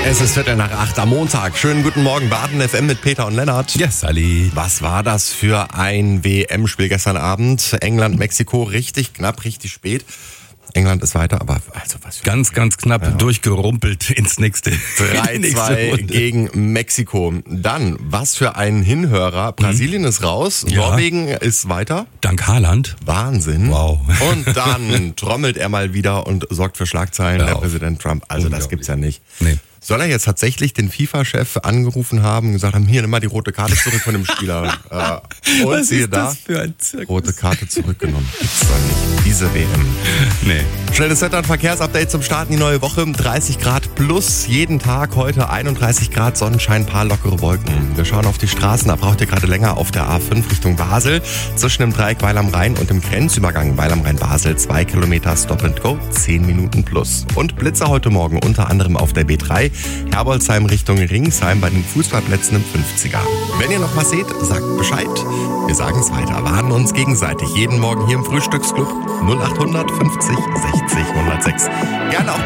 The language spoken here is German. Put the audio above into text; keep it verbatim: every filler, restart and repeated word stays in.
Es ist Viertel nach acht am Montag. Schönen guten Morgen, Baden F M mit Peter und Lennart. Ja, yes, Sally. Was war das für ein W M-Spiel gestern Abend? England, Mexiko, richtig knapp, richtig spät. England ist weiter, aber also was für Ganz, ganz knapp ja. durchgerumpelt ins nächste. drei zwei gegen Mexiko. Dann, was für ein Hinhörer. Brasilien mhm. ist raus, ja. Norwegen ist weiter. Dank Haaland. Wahnsinn. Wow. Und dann trommelt er mal wieder und sorgt für Schlagzeilen, ja, der Präsident Trump. Also das gibt's ja nicht. Nee. Soll er jetzt tatsächlich den FIFA-Chef angerufen haben und gesagt haben, hier, nimm mal die rote Karte zurück von dem Spieler. äh, und Was siehe ist da, das für ein Zirkus? Rote Karte zurückgenommen. Gibt's doch nicht. Diese W M. Nee. Schnelles Wetter- und Verkehrsupdate zum Start in die neue Woche. dreißig Grad plus jeden Tag. Heute einunddreißig Grad, Sonnenschein, paar lockere Wolken. Wir schauen auf die Straßen. Da braucht ihr gerade länger auf der A fünf Richtung Basel. Zwischen dem Dreieck Weil am Rhein und dem Grenzübergang Weil am Rhein-Basel. Zwei Kilometer Stop and Go, zehn Minuten plus. Und Blitzer heute Morgen unter anderem auf der B drei. Herbolzheim Richtung Ringsheim bei den Fußballplätzen im fünfziger. Wenn ihr noch was seht, sagt Bescheid. Wir sagen es weiter, warnen uns gegenseitig. Jeden Morgen hier im Frühstücksclub null acht hundert fünfzig sechzig hundertsechs. Gerne auch